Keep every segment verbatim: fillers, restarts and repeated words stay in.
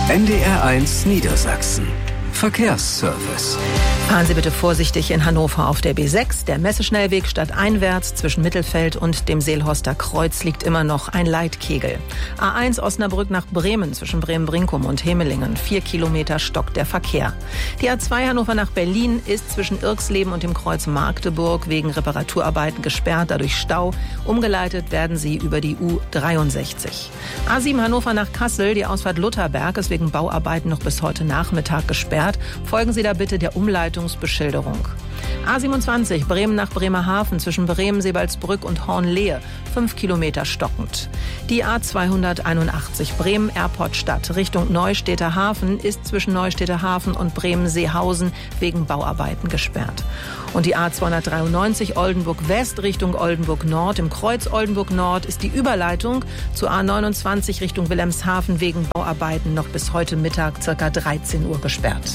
N D R eins Niedersachsen. Verkehrsservice. Fahren Sie bitte vorsichtig in Hannover auf der B sechs. Der Messeschnellweg stadteinwärts zwischen Mittelfeld und dem Seelhorster Kreuz liegt immer noch ein Leitkegel. A eins Osnabrück nach Bremen zwischen Bremen-Brinkum und Hemelingen. Vier Kilometer stockt der Verkehr. Die A zwei Hannover nach Berlin ist zwischen Irxleben und dem Kreuz Magdeburg wegen Reparaturarbeiten gesperrt, dadurch Stau. Umgeleitet werden sie über die U dreiundsechzig. A sieben Hannover nach Kassel. Die Ausfahrt Lutherberg ist wegen Bauarbeiten noch bis heute Nachmittag gesperrt. Folgen Sie da bitte der Umleitungsbeschilderung. A siebenundzwanzig Bremen nach Bremerhaven zwischen Bremen-Sebalsbrück und Hornlehe. Fünf Kilometer stockend. Die A zweihunderteinundachtzig Bremen-Airport-Stadt Richtung Neustädter Hafen ist zwischen Neustädter Hafen und Bremen-Seehausen wegen Bauarbeiten gesperrt. Und die A zweihundertdreiundneunzig Oldenburg-West Richtung Oldenburg-Nord. Im Kreuz Oldenburg-Nord ist die Überleitung zur A neunundzwanzig Richtung Wilhelmshaven wegen Bauarbeiten noch bis heute Mittag ca. dreizehn Uhr gesperrt.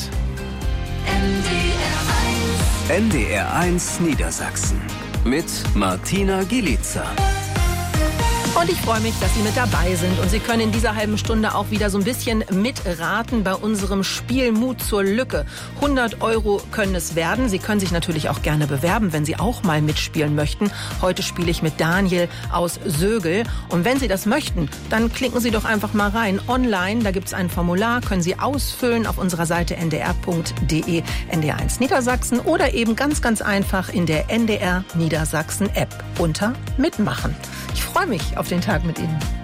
N D R eins Niedersachsen mit Martina Gielica. Und ich freue mich, dass Sie mit dabei sind. Und Sie können in dieser halben Stunde auch wieder so ein bisschen mitraten bei unserem Spiel Mut zur Lücke. hundert Euro können es werden. Sie können sich natürlich auch gerne bewerben, wenn Sie auch mal mitspielen möchten. Heute spiele ich mit Daniel aus Sögel. Und wenn Sie das möchten, dann klicken Sie doch einfach mal rein. Online, da gibt es ein Formular, können Sie ausfüllen auf unserer Seite n d r punkt d e, N D R eins Niedersachsen oder eben ganz, ganz einfach in der N D R Niedersachsen App unter Mitmachen. Ich freue mich auf den Tag mit Ihnen.